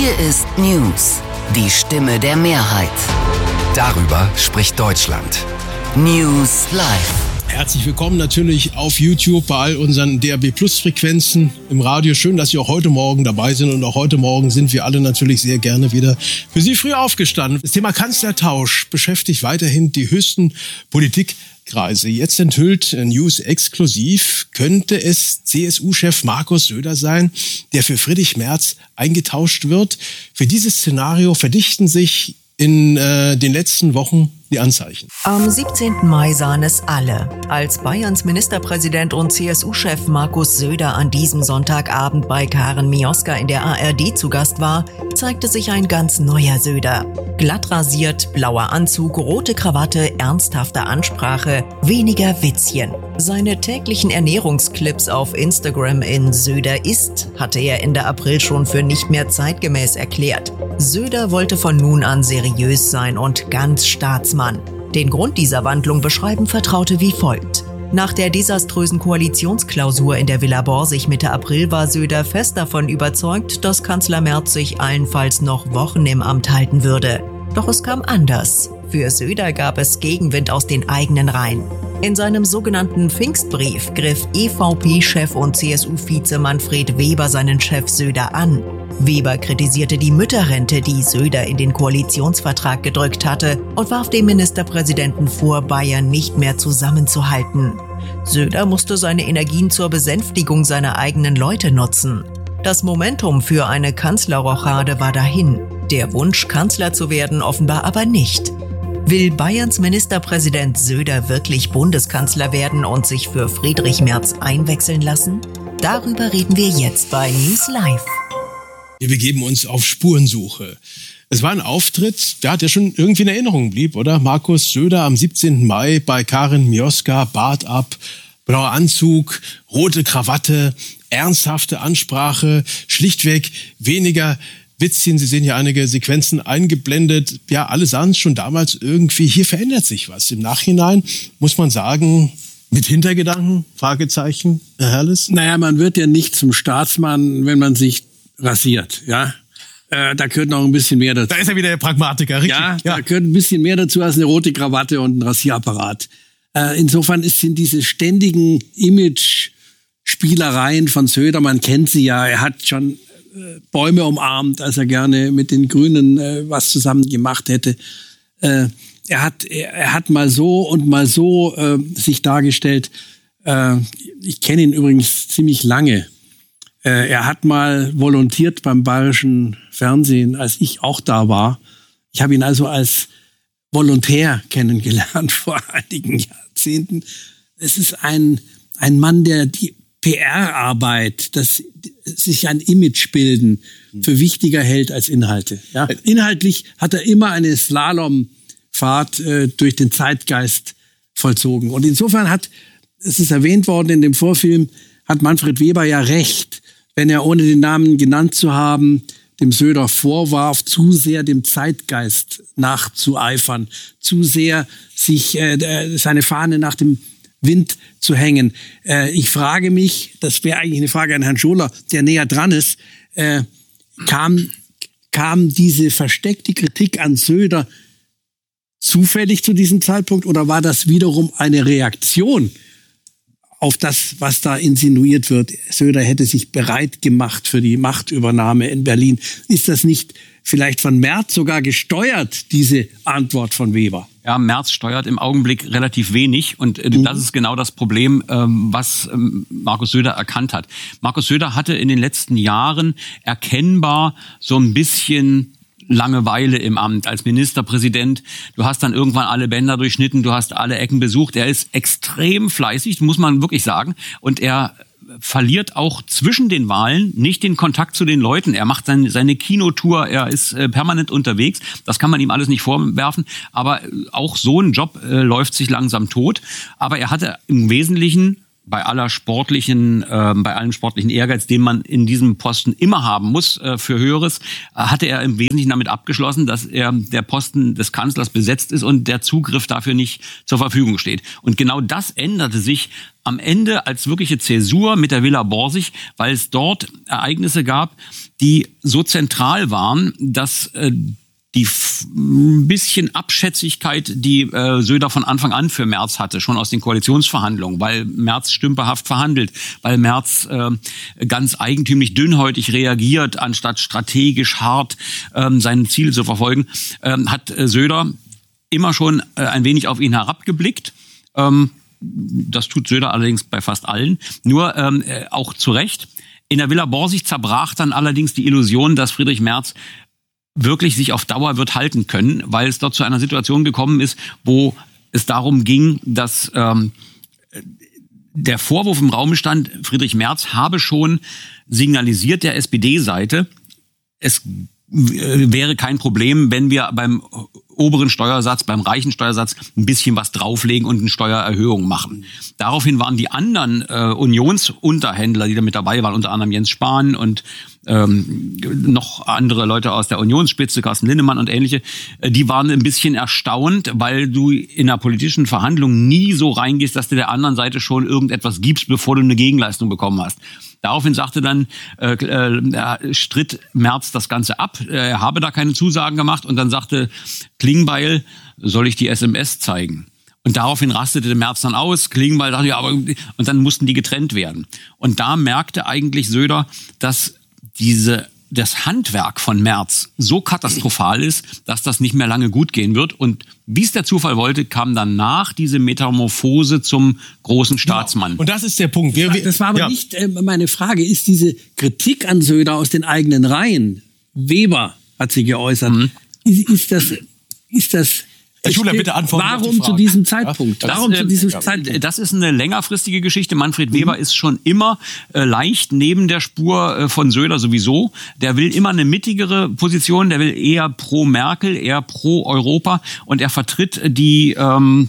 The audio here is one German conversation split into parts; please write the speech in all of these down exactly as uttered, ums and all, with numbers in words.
Hier ist News, die Stimme der Mehrheit. Darüber spricht Deutschland. News Live. Herzlich willkommen natürlich auf YouTube bei all unseren D A B Plus Frequenzen im Radio. Schön, dass Sie auch heute Morgen dabei sind. Und auch heute Morgen sind wir alle natürlich sehr gerne wieder für Sie früh aufgestanden. Das Thema Kanzlertausch beschäftigt weiterhin die höchsten Politikkreise. Jetzt enthüllt News exklusiv, könnte es C S U-Chef Markus Söder sein, der für Friedrich Merz eingetauscht wird. Für dieses Szenario verdichten sich in äh, den letzten Wochen die Anzeichen. Am siebzehnten Mai sahen es alle, als Bayerns Ministerpräsident und C S U-Chef Markus Söder an diesem Sonntagabend bei Karen Mioska in der A R D zu Gast war, zeigte sich ein ganz neuer Söder. Glatt rasiert, blauer Anzug, rote Krawatte, ernsthafte Ansprache, weniger Witzchen. Seine täglichen Ernährungsclips auf Instagram in Söder ist, hatte er Ende April schon für nicht mehr zeitgemäß erklärt. Söder wollte von nun an seriös sein und ganz Staatsmann. Den Grund dieser Wandlung beschreiben Vertraute wie folgt. Nach der desaströsen Koalitionsklausur in der Villa Borsig Mitte April war Söder fest davon überzeugt, dass Kanzler Merz sich allenfalls noch Wochen im Amt halten würde. Doch es kam anders. Für Söder gab es Gegenwind aus den eigenen Reihen. In seinem sogenannten Pfingstbrief griff E V P-Chef und C S U-Vize Manfred Weber seinen Chef Söder an. Weber kritisierte die Mütterrente, die Söder in den Koalitionsvertrag gedrückt hatte, und warf dem Ministerpräsidenten vor, Bayern nicht mehr zusammenzuhalten. Söder musste seine Energien zur Besänftigung seiner eigenen Leute nutzen. Das Momentum für eine Kanzlerrochade war dahin. Der Wunsch, Kanzler zu werden, offenbar aber nicht. Will Bayerns Ministerpräsident Söder wirklich Bundeskanzler werden und sich für Friedrich Merz einwechseln lassen? Darüber reden wir jetzt bei News Live. Wir begeben uns auf Spurensuche. Es war ein Auftritt, der hat ja schon irgendwie in Erinnerung blieb, oder? Markus Söder am siebzehnten Mai bei Karen Mioska, Bart ab, blauer Anzug, rote Krawatte, ernsthafte Ansprache, schlichtweg weniger Witzchen. Sie sehen hier einige Sequenzen eingeblendet. Ja, alle sahen es schon damals irgendwie, hier verändert sich was. Im Nachhinein muss man sagen, mit Hintergedanken, Fragezeichen, Herr Herrles? Naja, man wird ja nicht zum Staatsmann, wenn man sich rasiert, ja. Äh, da gehört noch ein bisschen mehr dazu. Da ist ja wieder der Pragmatiker, richtig? Ja, ja, da gehört ein bisschen mehr dazu als eine rote Krawatte und ein Rasierapparat. Äh, insofern ist, sind diese ständigen Image-Spielereien von Söder, man kennt sie ja, er hat schon äh, Bäume umarmt, als er gerne mit den Grünen äh, was zusammen gemacht hätte. Äh, er hat, er, er hat mal so und mal so äh, sich dargestellt. Äh, ich kenne ihn übrigens ziemlich lange. Er hat mal volontiert beim Bayerischen Fernsehen, als ich auch da war. Ich habe ihn also als Volontär kennengelernt vor einigen Jahrzehnten. Es ist ein, ein Mann, der die P R-Arbeit, das sich ein Image bilden, für wichtiger hält als Inhalte. Ja, inhaltlich hat er immer eine Slalomfahrt äh, durch den Zeitgeist vollzogen. Und insofern hat, es ist erwähnt worden in dem Vorfilm, hat Manfred Weber ja recht, wenn er, ohne den Namen genannt zu haben, dem Söder vorwarf, zu sehr dem Zeitgeist nachzueifern, zu sehr sich äh, seine Fahne nach dem Wind zu hängen. Äh, ich frage mich, das wäre eigentlich eine Frage an Herrn Scholer, der näher dran ist, äh, kam, kam diese versteckte Kritik an Söder zufällig zu diesem Zeitpunkt oder war das wiederum eine Reaktion auf das, was da insinuiert wird? Söder hätte sich bereit gemacht für die Machtübernahme in Berlin. Ist das nicht vielleicht von Merz sogar gesteuert, diese Antwort von Weber? Ja, Merz steuert im Augenblick relativ wenig und äh, mhm. das ist genau das Problem, ähm, was ähm, Markus Söder erkannt hat. Markus Söder hatte in den letzten Jahren erkennbar so ein bisschen Langeweile im Amt als Ministerpräsident. Du hast dann irgendwann alle Bänder durchschnitten, du hast alle Ecken besucht. Er ist extrem fleißig, muss man wirklich sagen. Und er verliert auch zwischen den Wahlen nicht den Kontakt zu den Leuten. Er macht seine, seine Kinotour, er ist äh, permanent unterwegs. Das kann man ihm alles nicht vorwerfen. Aber auch so ein Job äh, läuft sich langsam tot. Aber er hatte im Wesentlichen bei aller sportlichen, äh, bei allem sportlichen Ehrgeiz, den man in diesem Posten immer haben muss äh, für Höheres, äh, hatte er im Wesentlichen damit abgeschlossen, dass er der Posten des Kanzlers besetzt ist und der Zugriff dafür nicht zur Verfügung steht. Und genau das änderte sich am Ende als wirkliche Zäsur mit der Villa Borsig, weil es dort Ereignisse gab, die so zentral waren, dass äh, die f- ein bisschen Abschätzigkeit, die äh, Söder von Anfang an für Merz hatte, schon aus den Koalitionsverhandlungen, weil Merz stümperhaft verhandelt, weil Merz äh, ganz eigentümlich dünnhäutig reagiert, anstatt strategisch hart ähm, seine Ziele zu verfolgen, ähm, hat äh, Söder immer schon äh, ein wenig auf ihn herabgeblickt. Ähm, das tut Söder allerdings bei fast allen, nur ähm, äh, auch zu Recht. In der Villa Borsig zerbrach dann allerdings die Illusion, dass Friedrich Merz wirklich sich auf Dauer wird halten können, weil es dort zu einer Situation gekommen ist, wo es darum ging, dass ähm, der Vorwurf im Raum stand, Friedrich Merz habe schon signalisiert der S P D-Seite, es wäre kein Problem, wenn wir beim oberen Steuersatz, beim reichen Steuersatz ein bisschen was drauflegen und eine Steuererhöhung machen. Daraufhin waren die anderen äh, Unionsunterhändler, die da mit dabei waren, unter anderem Jens Spahn und ähm, noch andere Leute aus der Unionsspitze, Carsten Linnemann und ähnliche, äh, die waren ein bisschen erstaunt, weil du in einer politischen Verhandlung nie so reingehst, dass du der anderen Seite schon irgendetwas gibst, bevor du eine Gegenleistung bekommen hast. Daraufhin sagte dann, äh, äh, stritt Merz das Ganze ab, er habe da keine Zusagen gemacht und dann sagte Klingbeil, soll ich die S M S zeigen? Und daraufhin rastete Merz dann aus, Klingbeil dachte, ja, aber, und dann mussten die getrennt werden. Und da merkte eigentlich Söder, dass diese das Handwerk von Merz so katastrophal ist, dass das nicht mehr lange gut gehen wird. Und wie es der Zufall wollte, kam danach diese Metamorphose zum großen Staatsmann. Genau. Und das ist der Punkt. Wir, wir, das war aber ja. nicht äh, meine Frage. Ist diese Kritik an Söder aus den eigenen Reihen, Weber hat sie geäußert, mhm. ist, ist das, ist das Herr Schuler, bitte antworten. Warum zu diesem Zeitpunkt? Das, Warum äh, zu diesem ja, Zeitpunkt? Das ist eine längerfristige Geschichte. Manfred Weber mhm. ist schon immer äh, leicht neben der Spur äh, von Söder sowieso. Der will immer eine mittigere Position. Der will eher pro Merkel, eher pro Europa. Und er vertritt die ähm,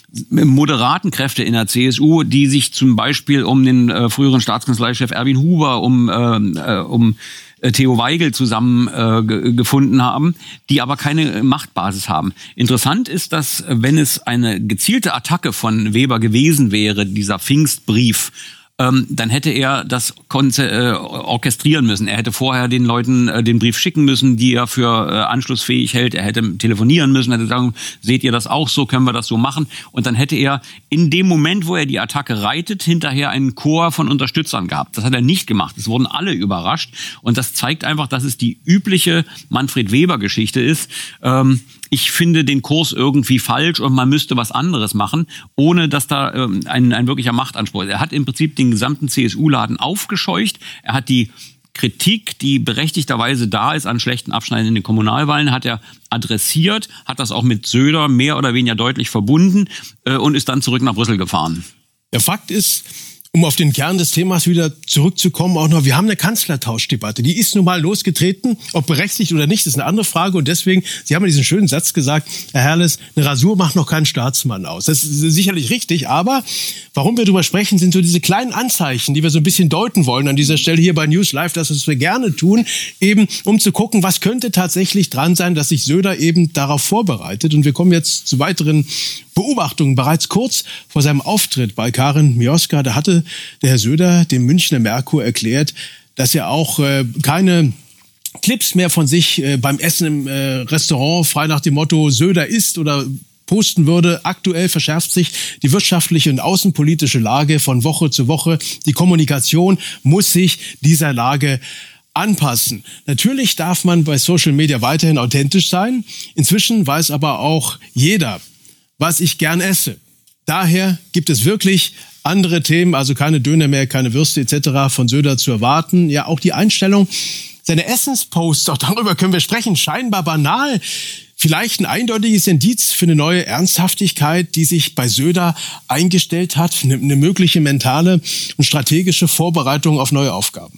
moderaten Kräfte in der C S U, die sich zum Beispiel um den äh, früheren Staatskanzleichef Erwin Huber, um äh, um Theo Weigel zusammen äh, ge- gefunden haben, die aber keine Machtbasis haben. Interessant ist, dass wenn es eine gezielte Attacke von Weber gewesen wäre, dieser Pfingstbrief, ähm, dann hätte er das konze- äh, orchestrieren müssen. Er hätte vorher den Leuten äh, den Brief schicken müssen, die er für äh, anschlussfähig hält. Er hätte telefonieren müssen, hätte sagen, seht ihr das auch so, können wir das so machen? Und dann hätte er in dem Moment, wo er die Attacke reitet, hinterher einen Chor von Unterstützern gehabt. Das hat er nicht gemacht. Es wurden alle überrascht. Und das zeigt einfach, dass es die übliche Manfred-Weber-Geschichte ist. Ähm, ich finde den Kurs irgendwie falsch und man müsste was anderes machen, ohne dass da ähm, ein, ein wirklicher Machtanspruch ist. Er hat im Prinzip den gesamten C S U-Laden aufgescheucht. Er hat die Kritik, die berechtigterweise da ist an schlechten Abschneiden in den Kommunalwahlen, hat er adressiert, hat das auch mit Söder mehr oder weniger deutlich verbunden äh, und ist dann zurück nach Brüssel gefahren. Der Fakt ist, um auf den Kern des Themas wieder zurückzukommen, auch noch, wir haben eine Kanzlertauschdebatte. Die ist nun mal losgetreten, ob berechtigt oder nicht, ist eine andere Frage. Und deswegen, Sie haben ja diesen schönen Satz gesagt, Herr Herles, eine Rasur macht noch keinen Staatsmann aus. Das ist sicherlich richtig, aber warum wir darüber sprechen, sind so diese kleinen Anzeichen, die wir so ein bisschen deuten wollen an dieser Stelle hier bei News Live, das, was wir gerne tun, eben um zu gucken, was könnte tatsächlich dran sein, dass sich Söder eben darauf vorbereitet. Und wir kommen jetzt zu weiteren Beobachtungen. Bereits kurz vor seinem Auftritt bei Karin Mioska, da hatte der Herr Söder dem Münchner Merkur erklärt, dass er auch äh, keine Clips mehr von sich äh, beim Essen im äh, Restaurant frei nach dem Motto Söder isst oder posten würde. Aktuell verschärft sich die wirtschaftliche und außenpolitische Lage von Woche zu Woche. Die Kommunikation muss sich dieser Lage anpassen. Natürlich darf man bei Social Media weiterhin authentisch sein. Inzwischen weiß aber auch jeder, was ich gern esse. Daher gibt es wirklich andere Themen, also keine Döner mehr, keine Würste et cetera von Söder zu erwarten. Ja, auch die Einstellung seiner Essensposts, auch darüber können wir sprechen, scheinbar banal. Vielleicht ein eindeutiges Indiz für eine neue Ernsthaftigkeit, die sich bei Söder eingestellt hat, eine, eine mögliche mentale und strategische Vorbereitung auf neue Aufgaben.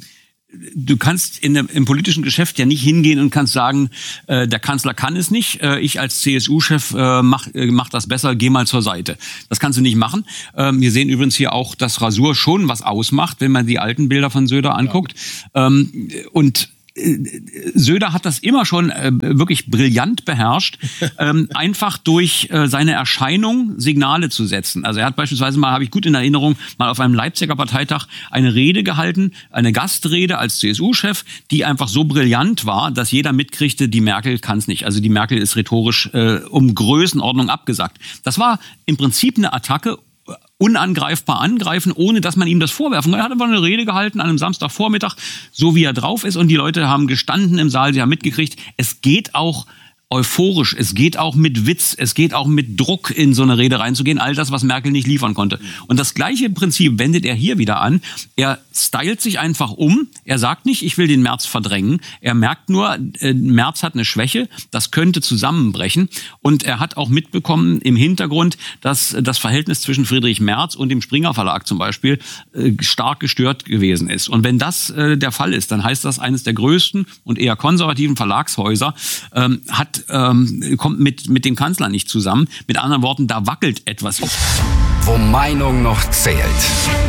du kannst in dem, im politischen Geschäft ja nicht hingehen und kannst sagen, äh, der Kanzler kann es nicht, äh, ich als C S U-Chef äh, mach, äh, mach das besser, geh mal zur Seite. Das kannst du nicht machen. Ähm, wir sehen übrigens hier auch, dass Rasur schon was ausmacht, wenn man die alten Bilder von Söder anguckt. Ja. Ähm, und Söder hat das immer schon äh, wirklich brillant beherrscht, ähm, einfach durch äh, seine Erscheinung Signale zu setzen. Also er hat beispielsweise mal, habe ich gut in Erinnerung, mal auf einem Leipziger Parteitag eine Rede gehalten, eine Gastrede als C S U-Chef, die einfach so brillant war, dass jeder mitkriegte, die Merkel kann es nicht. Also die Merkel ist rhetorisch äh, um Größenordnung abgesagt. Das war im Prinzip eine Attacke, unangreifbar angreifen, ohne dass man ihm das vorwerfen kann. Er hat einfach eine Rede gehalten an einem Samstagvormittag, so wie er drauf ist, und die Leute haben gestanden im Saal, sie haben mitgekriegt, es geht auch euphorisch, es geht auch mit Witz, es geht auch mit Druck in so eine Rede reinzugehen, all das, was Merkel nicht liefern konnte. Und das gleiche Prinzip wendet er hier wieder an. Er stylt sich einfach um, er sagt nicht, ich will den Merz verdrängen, er merkt nur, äh, Merz hat eine Schwäche, das könnte zusammenbrechen, und er hat auch mitbekommen im Hintergrund, dass das Verhältnis zwischen Friedrich Merz und dem Springer Verlag zum Beispiel äh, stark gestört gewesen ist. Und wenn das äh, der Fall ist, dann heißt das, eines der größten und eher konservativen Verlagshäuser ähm, hat Ähm, kommt mit, mit dem Kanzler nicht zusammen. Mit anderen Worten, da wackelt etwas. Wo Meinung noch zählt.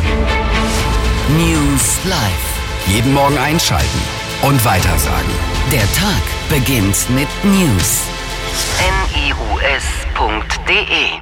News Live. Jeden Morgen einschalten und weitersagen. Der Tag beginnt mit News. News punkt de